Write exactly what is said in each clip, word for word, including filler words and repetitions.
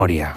memoria.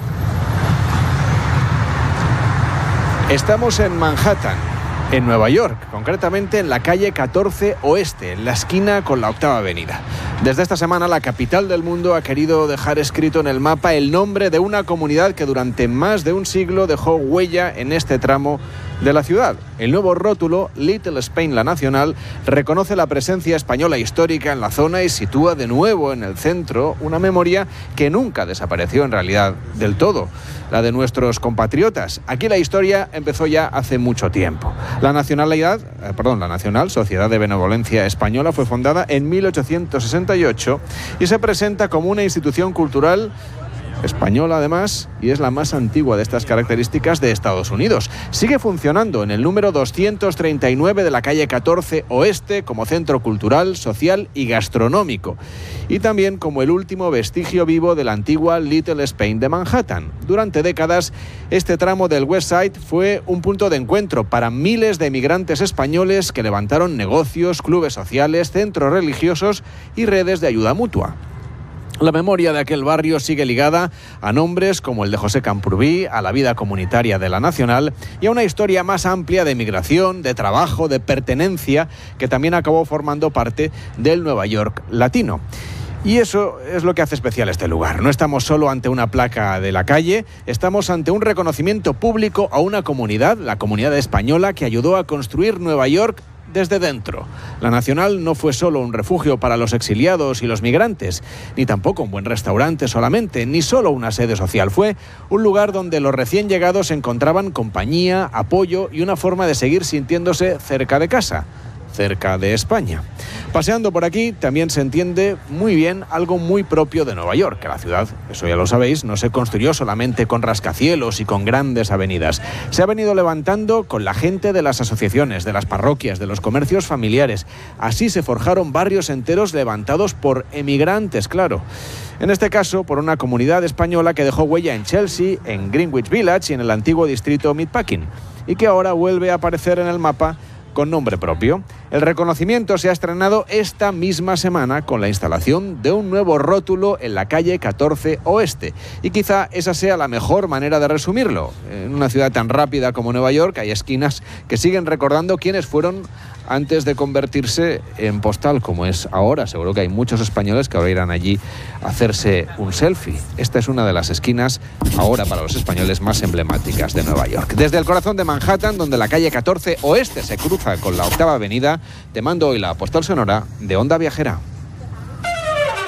Estamos en Manhattan, en Nueva York, concretamente en la calle catorce Oeste, en la esquina con la Octava Avenida. Desde esta semana, la capital del mundo ha querido dejar escrito en el mapa el nombre de una comunidad que durante más de un siglo dejó huella en este tramo de la ciudad. El nuevo rótulo, Little Spain, la nacional, reconoce la presencia española histórica en la zona y sitúa de nuevo en el centro una memoria que nunca desapareció en realidad del todo, la de nuestros compatriotas. Aquí la historia empezó ya hace mucho tiempo. La nacionalidad, eh, perdón, la Nacional Sociedad de Benevolencia Española fue fundada en mil ochocientos sesenta y ocho y se presenta como una institución cultural española además, y es la más antigua de estas características de Estados Unidos. Sigue funcionando en el número doscientos treinta y nueve de la calle catorce Oeste como centro cultural, social y gastronómico, y también como el último vestigio vivo de la antigua Little Spain de Manhattan. Durante décadas, este tramo del West Side fue un punto de encuentro para miles de emigrantes españoles que levantaron negocios, clubes sociales, centros religiosos y redes de ayuda mutua. La memoria de aquel barrio sigue ligada a nombres como el de José Camprubí, a la vida comunitaria de la Nacional y a una historia más amplia de migración, de trabajo, de pertenencia, que también acabó formando parte del Nueva York latino. Y eso es lo que hace especial este lugar. No estamos solo ante una placa de la calle, estamos ante un reconocimiento público a una comunidad, la comunidad española, que ayudó a construir Nueva York desde dentro. La Nacional no fue solo un refugio para los exiliados y los migrantes, ni tampoco un buen restaurante solamente, ni solo una sede social. Fue un lugar donde los recién llegados encontraban compañía, apoyo y una forma de seguir sintiéndose cerca de casa, cerca de España. Paseando por aquí también se entiende muy bien algo muy propio de Nueva York, que la ciudad, eso ya lo sabéis, no se construyó solamente con rascacielos y con grandes avenidas. Se ha venido levantando con la gente de las asociaciones, de las parroquias, de los comercios familiares. Así se forjaron barrios enteros levantados por emigrantes, claro. En este caso, por una comunidad española que dejó huella en Chelsea, en Greenwich Village y en el antiguo distrito Meatpacking, y que ahora vuelve a aparecer en el mapa con nombre propio. El reconocimiento se ha estrenado esta misma semana con la instalación de un nuevo rótulo en la calle catorce Oeste. Y quizá esa sea la mejor manera de resumirlo. En una ciudad tan rápida como Nueva York hay esquinas que siguen recordando quiénes fueron antes de convertirse en postal como es ahora. Seguro que hay muchos españoles que ahora irán allí a hacerse un selfie. Esta es una de las esquinas ahora para los españoles más emblemáticas de Nueva York. Desde el corazón de Manhattan, donde la calle catorce Oeste se cruza con la Octava Avenida, te mando hoy la postal sonora de Onda Viajera.